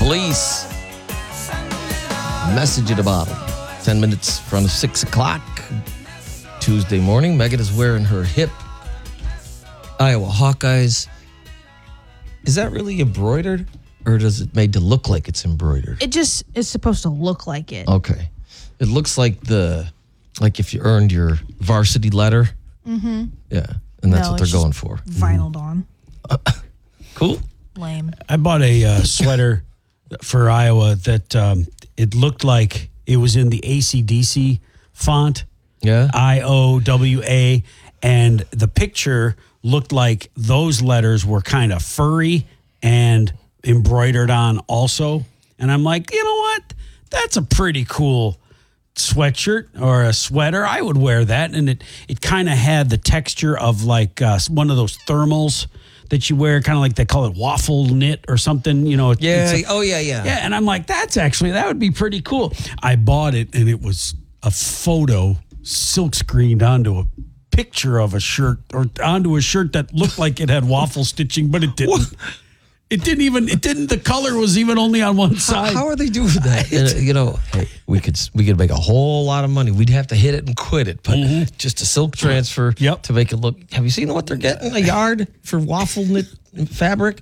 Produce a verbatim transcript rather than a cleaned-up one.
Police. Message at the bottom. Ten minutes in front of six o'clock. Tuesday morning. Megan is wearing her hip Iowa Hawkeyes. Is that really embroidered? Or does it made to look like it's embroidered? It just is supposed to look like it. Okay. It looks like the, like if you earned your varsity letter. Mm-hmm. Yeah. And that's No, what it's they're going just for. Vinyl on. Cool. Lame. I bought a uh, sweater for Iowa that um, it looked like it was in the A C D C font. Yeah. I O W A. And the picture looked like those letters were kind of furry and embroidered on also. And I'm like, you know what? That's a pretty cool sweatshirt or a sweater. I would wear that. And it, it kind of had the texture of like uh, one of those thermals that you wear, kind of like they call it waffle knit or something, you know. It, Yeah. it's a- oh, yeah, yeah. yeah, and I'm like, that's actually, that would be pretty cool. I bought it, and it was a photo silk screened onto a picture of a shirt, or onto a shirt that looked like it had waffle stitching, but it didn't. What? It didn't even, it didn't, the color was even only on one How, side. how are they doing that? Uh, you know, hey, we could we could make a whole lot of money. We'd have to hit it and quit it, but just a silk transfer Yep. to make it look. Have you seen what they're getting a yard for waffle knit fabric?